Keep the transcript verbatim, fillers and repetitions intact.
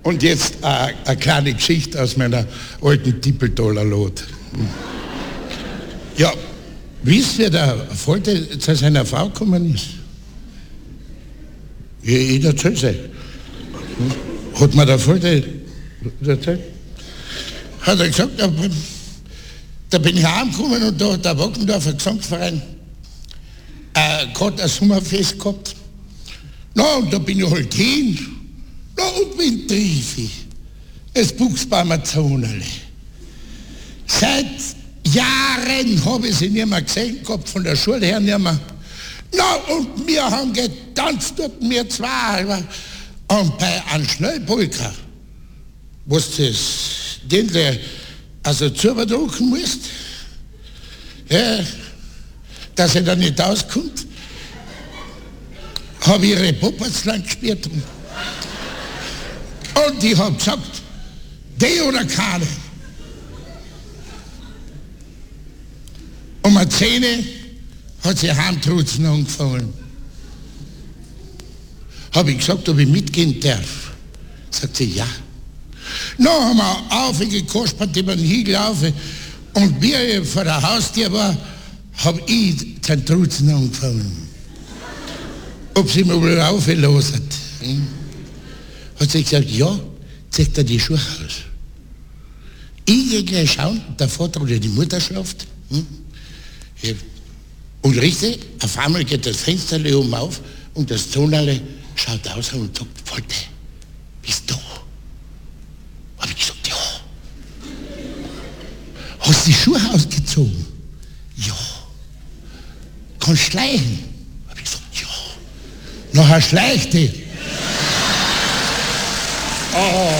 Und jetzt äh, eine kleine Geschichte aus meiner alten Tippeltaler Lot. Ja, wisst ihr, der Volte zu seiner Frau gekommen ist? Ja, ich erzähl's euch. Hat mir der Volte erzählt? Hat er gesagt, da, da bin ich heimgekommen und da hat der Wackendorfer Gesamtverein äh, gerade ein Sommerfest gehabt. Na, und da bin ich halt hin. Na, und wen triff ich? Das Buchsbaumer Zonerle. Seit Jahren habe ich sie nicht mehr gesehen gehabt, von der Schule her nicht mehr. Na, und wir haben getanzt dort, wir zwei. Und bei einem Schnellpolka, was das, den der also zubedrucken musst, ja, dass er da nicht auskommt, habe ich ihre Poppers lang gespielt. Und ich habe gesagt, die oder keine. Um eine Zähne hat sie Heimtrutzen angefangen. Habe ich gesagt, ob ich mitgehen darf. Sagt sie, ja. Na, haben wir aufgekostet, über den Hügel auf. Und wie ich vor der Haustür war, habe ich den Trutzen angefangen. Ob sie mir wohl aufgelassen hat. Hm? Hat sie gesagt, ja, zeigt er die Schuhe aus. Ich gehe gleich schauen, der Vater oder die Mutter schlaft. Hm? Ja. Und richtig, auf einmal geht das Fenster oben auf und das Zonerle schaut aus und sagt, Volte, bist du? Hab ich gesagt, ja. Hast du die Schuhe ausgezogen? Ja. Kannst schleichen? Hab ich gesagt, ja. Nachher schleicht die. Oh.